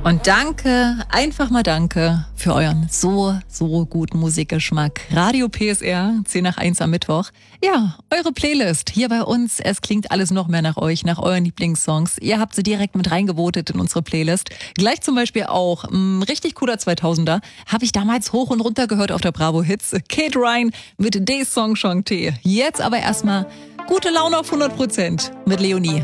Und danke, einfach mal danke für euren so guten Musikgeschmack. Radio PSR, 10 nach 1 am Mittwoch. Ja, eure Playlist hier bei uns. Es klingt alles noch mehr nach euch, nach euren Lieblingssongs. Ihr habt sie direkt mit reingevotet in unsere Playlist. Gleich zum Beispiel auch richtig cooler 2000er. Habe ich damals hoch und runter gehört auf der Bravo Hits. Kate Ryan mit Des Song Chanté. Jetzt aber erstmal gute Laune auf 100% mit Leonie.